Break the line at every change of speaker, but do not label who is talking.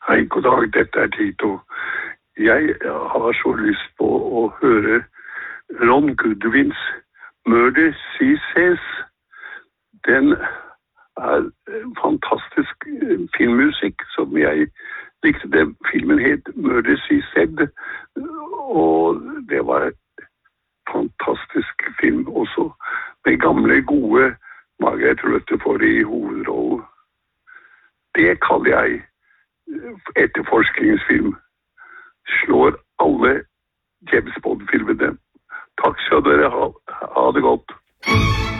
Hei, god dag, dette Tito. Jeg har så lyst på å høre Ron Goodwins Murder, She Says. Den fantastisk filmmusikk som jeg likte. Det. Filmen het Murder, She Said, og det var et fantastisk film også, med gamle, gode Margaret Rutherford i hovedrollen. Det kaller jeg etterforskningsfilm. Slår alle James Bond-filmene. Takk skal dere ha. Ha det godt.